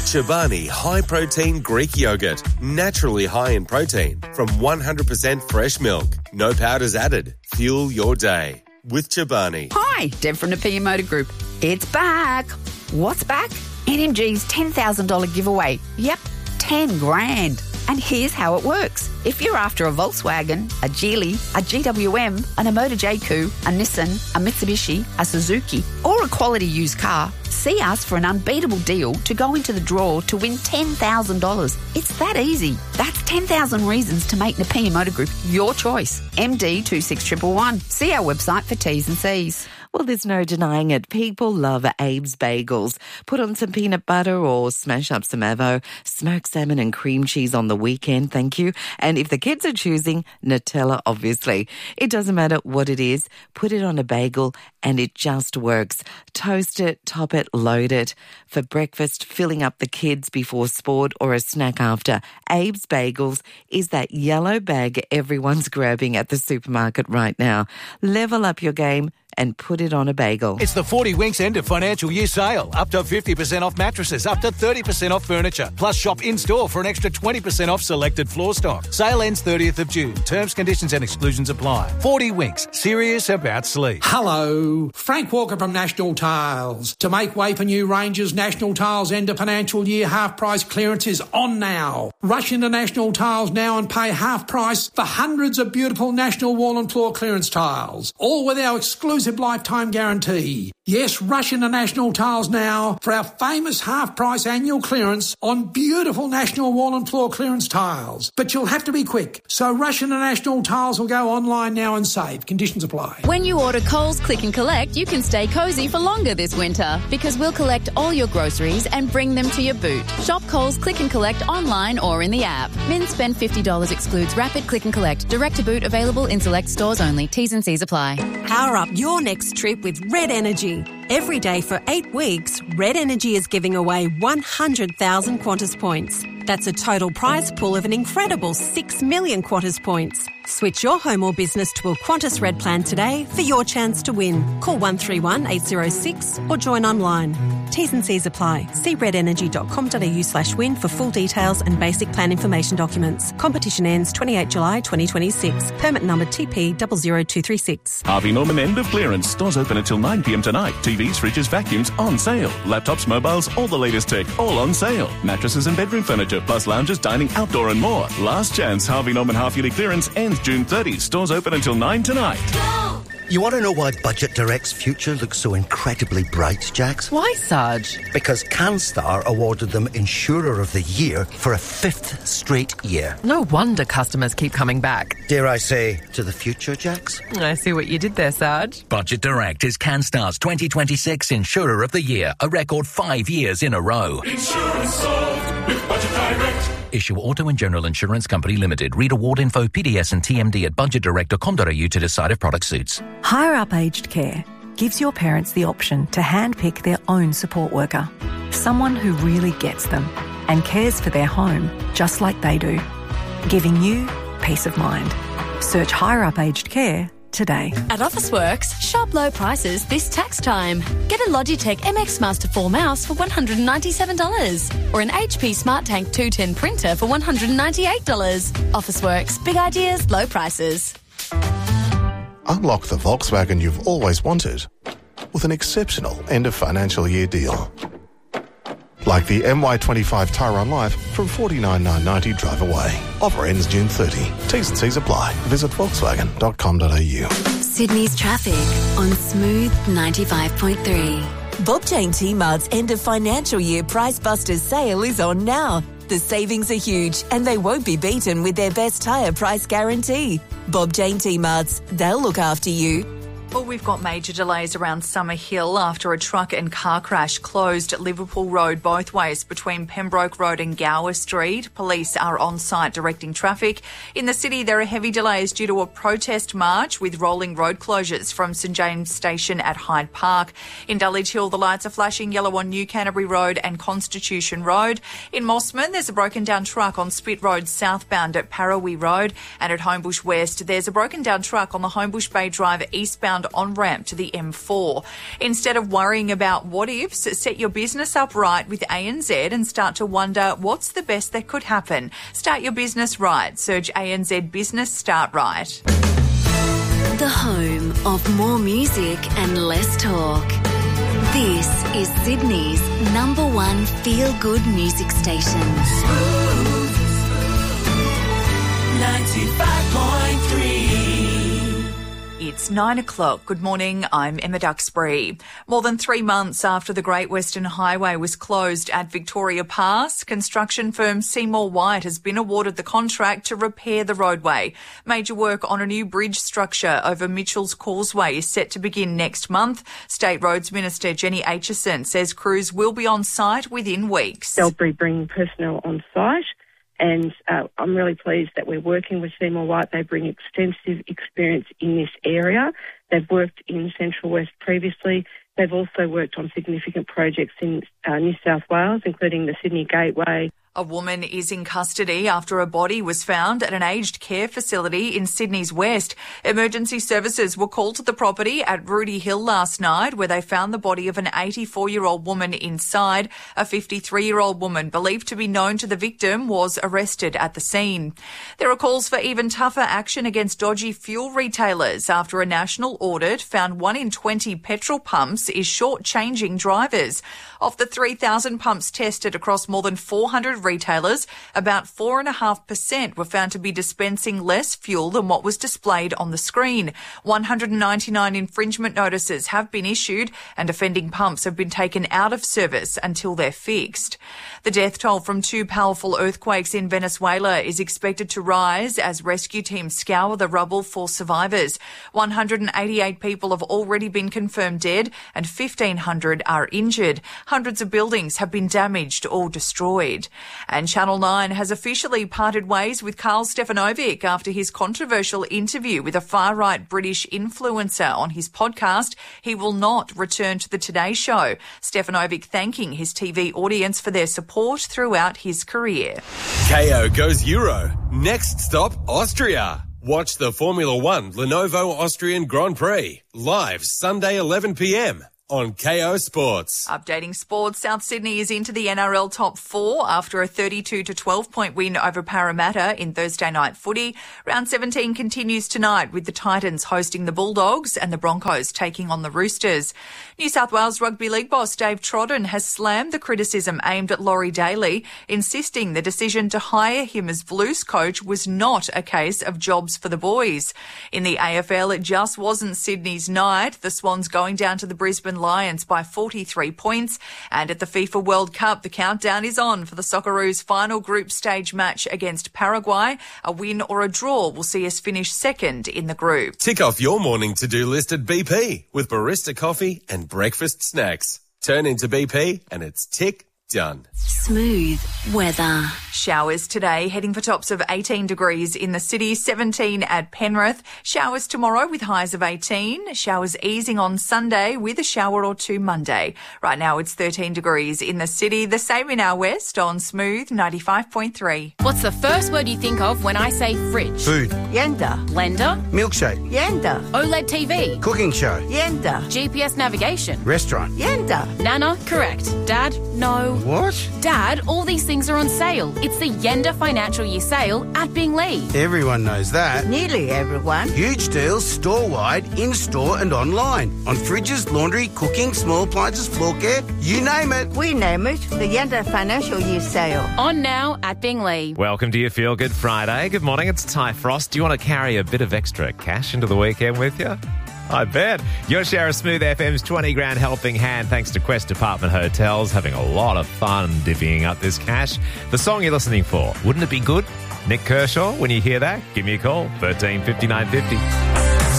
Chobani High Protein Greek Yogurt. Naturally high in protein from 100% fresh milk. No powders added. Fuel your day with Chobani. Hi, Deb from Napier Motor Group. It's back. What's back? NMG's $10,000 giveaway. Yep, 10 grand. And here's how it works. If you're after a Volkswagen, a Geely, a GWM, an Emoda JQ, a Nissan, a Mitsubishi, a Suzuki, or a quality used car, see us for an unbeatable deal to go into the draw to win $10,000. It's that easy. That's 10,000 reasons to make Napier Motor Group your choice. MD 26111. See our website for T's and C's. Well, there's no denying it. People love Abe's Bagels. Put on some peanut butter or smash up some avo, smoked salmon and cream cheese on the weekend, thank you. And if the kids are choosing, Nutella, obviously. It doesn't matter what it is. Put it on a bagel and it just works. Toast it, top it, load it. For breakfast, filling up the kids before sport or a snack after. Abe's Bagels is that yellow bag everyone's grabbing at the supermarket right now. Level up your game and put it on a bagel. It's the 40 Winks end of financial year sale. Up to 50% off mattresses, up to 30% off furniture. Plus shop in-store for an extra 20% off selected floor stock. Sale ends 30th of June. Terms, conditions and exclusions apply. 40 Winks. Serious about sleep. Hello. Frank Walker from National Tiles. To make way for new ranges, National Tiles end of financial year half price clearance is on now. Rush into National Tiles now and pay half price for hundreds of beautiful National wall and floor clearance tiles. All with our exclusive lifetime guarantee. Yes, rush into National Tiles now for our famous half-price annual clearance on beautiful National wall and floor clearance tiles. But you'll have to be quick, so rush into National Tiles or go online now and save. Conditions apply. When you order Coles Click and Collect, you can stay cosy for longer this winter because we'll collect all your groceries and bring them to your boot. Shop Coles Click and Collect online or in the app. Min spend $50 excludes rapid click and collect. Direct to boot available in select stores only. T's and C's apply. Power up your next trip with Red Energy. Every day for 8 weeks, Red Energy is giving away 100,000 Qantas points. That's a total prize pool of an incredible 6 million Qantas points. Switch your home or business to a Qantas Red plan today for your chance to win. Call 131 806 or join online. T's and C's apply. See redenergy.com.au/win for full details and basic plan information documents. Competition ends 28 July 2026. Permit number TP 00236. Harvey Norman end of clearance. Stores open until 9 p.m. tonight. TVs, fridges, vacuums on sale. Laptops, mobiles, all the latest tech, all on sale. Mattresses and bedroom furniture, plus lounges, dining, outdoor and more. Last chance Harvey Norman half-yearly clearance ends June 30. Stores open until 9 tonight. Go! You want to know why Budget Direct's future looks so incredibly bright, Jax? Why, Sarge? Because CanStar awarded them Insurer of the Year for a 5th straight year. No wonder customers keep coming back. Dare I say, to the future, Jax? I see what you did there, Sarge. Budget Direct is CanStar's 2026 Insurer of the Year, a record 5 years in a row. Insurance solved with Budget Direct. Issue Auto and General Insurance Company Limited. Read award info, PDS and TMD at budgetdirect.com.au to decide if product suits. Higher Up Aged Care gives your parents the option to handpick their own support worker, someone who really gets them and cares for their home just like they do, giving you peace of mind. Search Higher Up Aged Care today. At Officeworks, shop low prices this tax time. Get a Logitech MX Master 4 mouse for $197 or an HP Smart Tank 210 printer for $198. Officeworks, big ideas, low prices. Unlock the Volkswagen you've always wanted with an exceptional end of financial year deal. Like the MY25 Tyrone Life from $49,990 drive away. Offer ends June 30. T's and C's apply. Visit volkswagen.com.au. Sydney's traffic on Smooth 95.3. Bob Jane T-Mart's end of financial year Price Busters sale is on now. The savings are huge and they won't be beaten with their best tyre price guarantee. Bob Jane T-Mart's, they'll look after you. Well, we've got major delays around Summer Hill after a truck and car crash closed Liverpool Road both ways between Pembroke Road and Gower Street. Police are on site directing traffic. In the city, there are heavy delays due to a protest march with rolling road closures from St James Station at Hyde Park. In Dulwich Hill, the lights are flashing yellow on New Canterbury Road and Constitution Road. In Mossman, there's a broken down truck on Spit Road southbound at Parawi Road. And at Homebush West, there's a broken down truck on the Homebush Bay Drive eastbound eastbound on-ramp to the M4. Instead of worrying about what-ifs, set your business up right with ANZ and start to wonder what's the best that could happen. Start your business right. Search ANZ Business Start Right. The home of more music and less talk. This is Sydney's #1 feel-good music station. 95.3. It's 9 o'clock. Good morning. I'm Emma Duxbury. More than 3 months after the Great Western Highway was closed at Victoria Pass, construction firm Seymour White has been awarded the contract to repair the roadway. Major work on a new bridge structure over Mitchell's Causeway is set to begin next month. State Roads Minister Jenny Aitchison says crews will be on site within weeks. They'll be bringing personnel on site. And I'm really pleased that we're working with Seymour White. They bring extensive experience in this area. They've worked in Central West previously. They've also worked on significant projects in New South Wales, including the Sydney Gateway. A woman is in custody after a body was found at an aged care facility in Sydney's West. Emergency services were called to the property at Rudy Hill last night, where they found the body of an 84-year-old woman inside. A 53-year-old woman believed to be known to the victim was arrested at the scene. There are calls for even tougher action against dodgy fuel retailers after a national audit found 1 in 20 petrol pumps is short-changing drivers. Of the 3,000 pumps tested across more than 400 retailers, about 4.5% were found to be dispensing less fuel than what was displayed on the screen. 199 infringement notices have been issued and offending pumps have been taken out of service until they're fixed. The death toll from 2 powerful earthquakes in Venezuela is expected to rise as rescue teams scour the rubble for survivors. 188 people have already been confirmed dead and 1,500 are injured. Hundreds of buildings have been damaged or destroyed. And Channel 9 has officially parted ways with Karl Stefanovic after his controversial interview with a far-right British influencer on his podcast. He will not return to the Today Show. Stefanovic thanking his TV audience for their support throughout his career. KO goes Euro. Next stop, Austria. Watch the Formula One Lenovo Austrian Grand Prix live Sunday 11 p.m. on KO Sports. Updating sports, South Sydney is into the NRL top 4 after a 32-12 point win over Parramatta in Thursday night footy. Round 17 continues tonight with the Titans hosting the Bulldogs and the Broncos taking on the Roosters. New South Wales Rugby League boss Dave Trodden has slammed the criticism aimed at Laurie Daly, insisting the decision to hire him as Blues coach was not a case of jobs for the boys. In the AFL, it just wasn't Sydney's night. The Swans going down to the Brisbane Lions by 43 points. And at the FIFA World Cup, the countdown is on for the Socceroos' final group stage match against Paraguay. A win or a draw will see us finish second in the group. Tick off your morning to-do list at BP with barista coffee and breakfast snacks. Turn into BP and it's tick done. Smooth weather. Showers today, heading for tops of 18 degrees in the city, 17 at Penrith. Showers tomorrow with highs of 18. Showers easing on Sunday with a shower or two Monday. Right now it's 13 degrees in the city, the same in our west on Smooth 95.3. What's the first word you think of when I say fridge? Food. Yenda. Blender. Milkshake. Yenda. OLED TV. Cooking show. Yenda. GPS navigation. Restaurant. Yenda. Nana, correct. Dad, no. What? Dad, all these things are on sale. It's the Yenda Financial Year Sale at Binglee. Everyone knows that. Nearly everyone. Huge deals store-wide, in-store and online. On fridges, laundry, cooking, small appliances, floor care, you name it. We name it the Yenda Financial Year Sale. On now at Binglee. Welcome to your Feel Good Friday. Good morning, it's Ty Frost. Do you want to carry a bit of extra cash into the weekend with you? I bet. Your share of Smooth FM's 20 grand helping hand thanks to Quest Apartment Hotels. Having a lot of fun divvying up this cash. The song you're listening for, wouldn't it be good? Nick Kershaw, when you hear that, give me a call, 13 59 50.